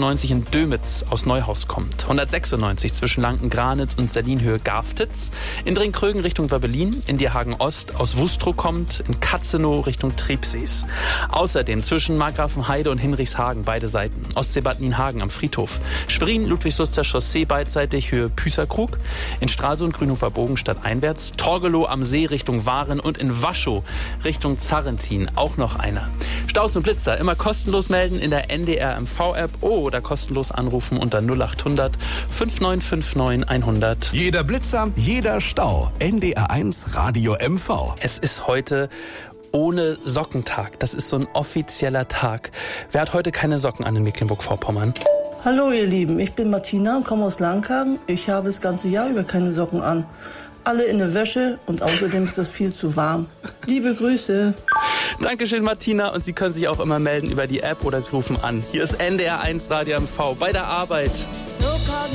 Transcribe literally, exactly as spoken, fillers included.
hundertfünfundneunzig in Dömitz aus Neuhaus kommt. hundertsechsundneunzig zwischen Lanken-Granitz und Serlinhöhe Garftitz. In Dringkrögen Richtung Werbelin. In Dierhagen Ost aus Wustrow kommt. In Katzenow Richtung Triebsees. Außerdem zwischen Markgrafenheide und Hinrichshagen beide Seiten. Ostseebad Nienhagen am Friedhof. Schwerin, Ludwigslustzer Chaussee beidseitig Höhe Püßerkrug. In Stralsund, Grünhofer Bogen stadteinwärts. Torgelow am See Richtung Waren und in Waschow Richtung Zarrentin auch noch einer. Staus und Blitzer immer kostenlos melden in der N D R M V-App oder kostenlos anrufen unter null acht hundert fünf neun fünf neun hundert. Jeder Blitzer, jeder Stau. N D R eins Radio M V. Es ist heute ohne Sockentag. Das ist so ein offizieller Tag. Wer hat heute keine Socken an in Mecklenburg-Vorpommern? Hallo ihr Lieben, ich bin Martina und komme aus Langhagen. Ich habe das ganze Jahr über keine Socken an. Alle in der Wäsche und außerdem ist das viel zu warm. Liebe Grüße. Dankeschön, Martina. Und Sie können sich auch immer melden über die App oder Sie rufen an. Hier ist N D R eins Radio M V bei der Arbeit.